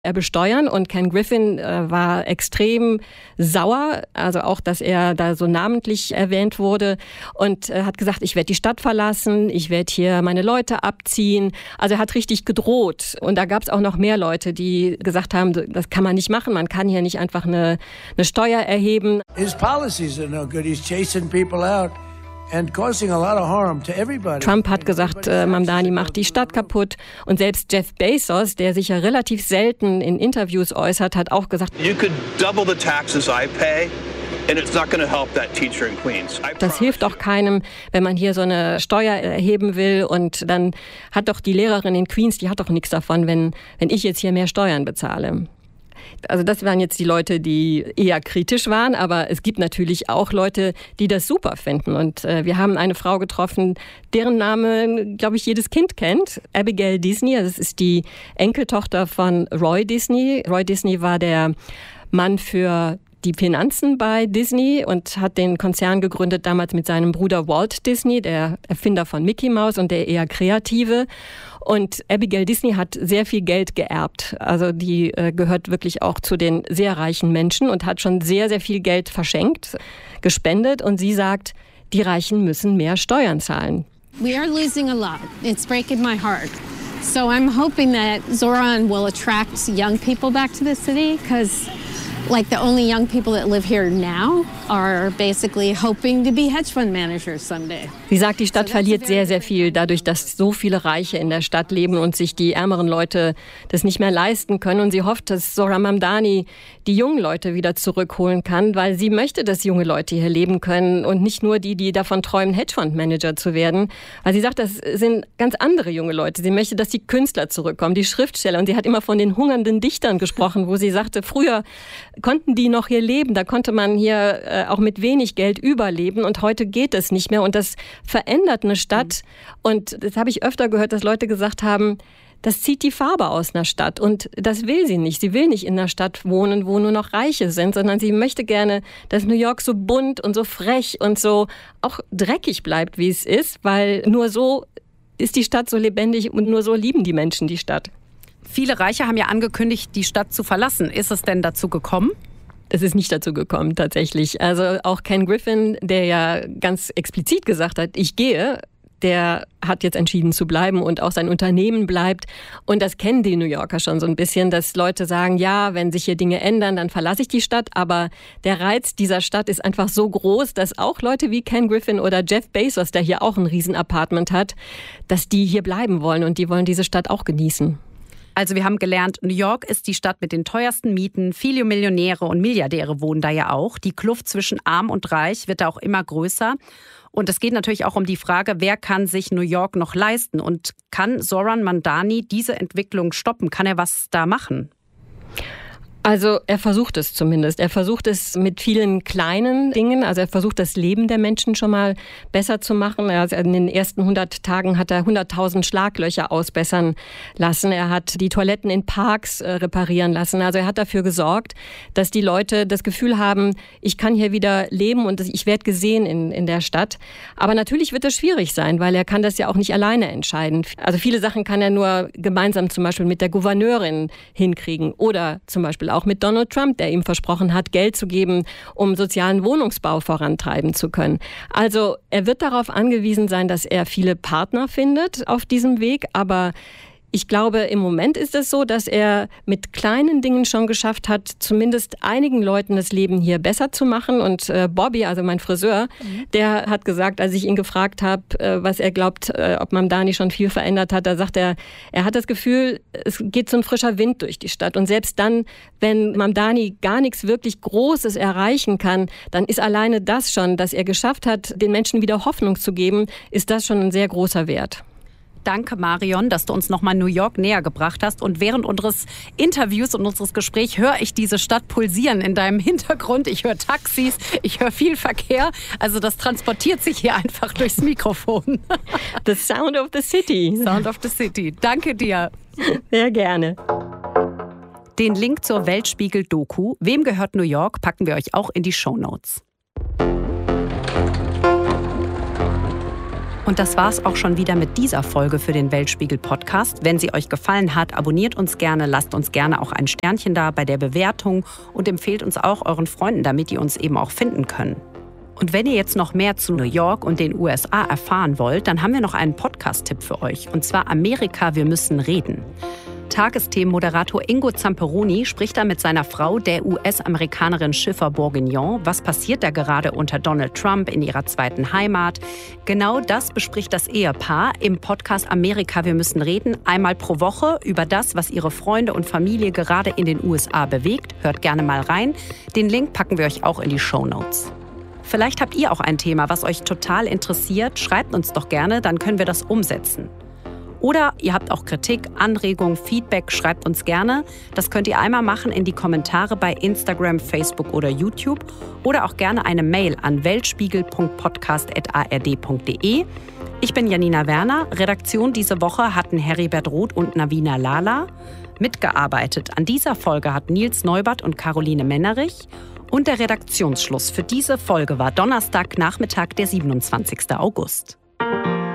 besteuern. Und Ken Griffin war extrem sauer, also auch, dass er da so namentlich erwähnt wurde und hat gesagt, ich werde die Stadt verlassen, ich werde hier meine Leute abziehen. Also er hat richtig gedroht. Und da gab es auch noch mehr Leute, die gesagt haben, das kann man nicht machen, man kann hier nicht einfach eine Steuer erheben. His policies are no good. He's chasing people out. Trump hat gesagt, Mamdani macht die Stadt kaputt. Und selbst Jeff Bezos, der sich ja relativ selten in Interviews äußert, hat auch gesagt, das hilft doch keinem, wenn man hier so eine Steuer erheben will. Und dann hat doch die Lehrerin in Queens, die hat doch nichts davon, wenn ich jetzt hier mehr Steuern bezahle. Also das waren jetzt die Leute, die eher kritisch waren, aber es gibt natürlich auch Leute, die das super finden. Und wir haben eine Frau getroffen, deren Name, glaube ich, jedes Kind kennt, Abigail Disney. Das ist die Enkeltochter von Roy Disney. Roy Disney war der Mann für die Finanzen bei Disney und hat den Konzern gegründet, damals mit seinem Bruder Walt Disney, der Erfinder von Mickey Mouse und der eher Kreative. Und Abigail Disney hat sehr viel Geld geerbt. Also die gehört wirklich auch zu den sehr reichen Menschen und hat schon sehr, sehr viel Geld verschenkt, gespendet. Und sie sagt, die Reichen müssen mehr Steuern zahlen. We are losing a lot. It's breaking my heart. So I'm hoping that Zoran will attract young people back to the city, because like the only young people that live here now are basically hoping to be hedge fund managers someday. Sie sagt, die Stadt verliert sehr, sehr viel dadurch, dass so viele Reiche in der Stadt leben und sich die ärmeren Leute das nicht mehr leisten können. Und sie hofft, dass Zohran Mamdani die jungen Leute wieder zurückholen kann, weil sie möchte, dass junge Leute hier leben können und nicht nur die davon träumen, Hedgefondsmanager zu werden. Weil sie sagt, das sind ganz andere junge Leute. Sie möchte, dass die Künstler zurückkommen, die Schriftsteller. Und sie hat immer von den hungernden Dichtern gesprochen, wo sie sagte, früher konnten die noch hier leben. Da konnte man hier auch mit wenig Geld überleben. Und heute geht es nicht mehr. Und das verändert eine Stadt. Und das habe ich öfter gehört, dass Leute gesagt haben, das zieht die Farbe aus einer Stadt. Und das will sie nicht. Sie will nicht in einer Stadt wohnen, wo nur noch Reiche sind, sondern sie möchte gerne, dass New York so bunt und so frech und so auch dreckig bleibt, wie es ist. Weil nur so ist die Stadt so lebendig und nur so lieben die Menschen die Stadt. Viele Reiche haben ja angekündigt, die Stadt zu verlassen. Ist es denn dazu gekommen? Es ist nicht dazu gekommen, tatsächlich. Also auch Ken Griffin, der ja ganz explizit gesagt hat, ich gehe, der hat jetzt entschieden zu bleiben und auch sein Unternehmen bleibt. Und das kennen die New Yorker schon so ein bisschen, dass Leute sagen, ja, wenn sich hier Dinge ändern, dann verlasse ich die Stadt. Aber der Reiz dieser Stadt ist einfach so groß, dass auch Leute wie Ken Griffin oder Jeff Bezos, der hier auch ein Riesen-Apartment hat, dass die hier bleiben wollen und die wollen diese Stadt auch genießen. Also wir haben gelernt, New York ist die Stadt mit den teuersten Mieten. Viele Millionäre und Milliardäre wohnen da ja auch. Die Kluft zwischen arm und reich wird da auch immer größer. Und es geht natürlich auch um die Frage, wer kann sich New York noch leisten? Und kann Zohran Mamdani diese Entwicklung stoppen? Kann er was da machen? Also er versucht es zumindest. Er versucht es mit vielen kleinen Dingen. Also er versucht das Leben der Menschen schon mal besser zu machen. Also in den ersten 100 Tagen hat er 100.000 Schlaglöcher ausbessern lassen. Er hat die Toiletten in Parks reparieren lassen. Also er hat dafür gesorgt, dass die Leute das Gefühl haben, ich kann hier wieder leben und ich werde gesehen in der Stadt. Aber natürlich wird das schwierig sein, weil er kann das ja auch nicht alleine entscheiden. Also viele Sachen kann er nur gemeinsam zum Beispiel mit der Gouverneurin hinkriegen oder zum Beispiel auch mit Donald Trump, der ihm versprochen hat, Geld zu geben, um sozialen Wohnungsbau vorantreiben zu können. Also er wird darauf angewiesen sein, dass er viele Partner findet auf diesem Weg, aber ich glaube, im Moment ist es so, dass er mit kleinen Dingen schon geschafft hat, zumindest einigen Leuten das Leben hier besser zu machen. Und Bobby, also mein Friseur, der hat gesagt, als ich ihn gefragt habe, was er glaubt, ob Mamdani schon viel verändert hat, da sagt er hat das Gefühl, es geht so ein frischer Wind durch die Stadt. Und selbst dann, wenn Mamdani gar nichts wirklich Großes erreichen kann, dann ist alleine das schon, dass er geschafft hat, den Menschen wieder Hoffnung zu geben, ist das schon ein sehr großer Wert. Danke, Marion, dass du uns nochmal New York näher gebracht hast. Und während unseres Interviews und unseres Gesprächs höre ich diese Stadt pulsieren in deinem Hintergrund. Ich höre Taxis, ich höre viel Verkehr. Also das transportiert sich hier einfach durchs Mikrofon. The sound of the city. Sound of the city. Danke dir. Sehr gerne. Den Link zur Weltspiegel-Doku Wem gehört New York packen wir euch auch in die Shownotes. Und das war's auch schon wieder mit dieser Folge für den Weltspiegel-Podcast. Wenn sie euch gefallen hat, abonniert uns gerne, lasst uns gerne auch ein Sternchen da bei der Bewertung und empfehlt uns auch euren Freunden, damit die uns eben auch finden können. Und wenn ihr jetzt noch mehr zu New York und den USA erfahren wollt, dann haben wir noch einen Podcast-Tipp für euch. Und zwar Amerika, wir müssen reden. Tagesthemenmoderator Ingo Zamperoni spricht da mit seiner Frau, der US-Amerikanerin Schiffer Bourguignon. Was passiert da gerade unter Donald Trump in ihrer zweiten Heimat? Genau das bespricht das Ehepaar im Podcast Amerika, wir müssen reden. Einmal pro Woche über das, was ihre Freunde und Familie gerade in den USA bewegt. Hört gerne mal rein. Den Link packen wir euch auch in die Shownotes. Vielleicht habt ihr auch ein Thema, was euch total interessiert. Schreibt uns doch gerne, dann können wir das umsetzen. Oder ihr habt auch Kritik, Anregungen, Feedback, schreibt uns gerne. Das könnt ihr einmal machen in die Kommentare bei Instagram, Facebook oder YouTube. Oder auch gerne eine Mail an weltspiegel.podcast@ard.de. Ich bin Janina Werner. Redaktion diese Woche hatten Heribert Roth und Navina Lala. Mitgearbeitet an dieser Folge hat Nils Neubert und Caroline Mennerich. Und der Redaktionsschluss für diese Folge war Donnerstag, Nachmittag, der 27. August.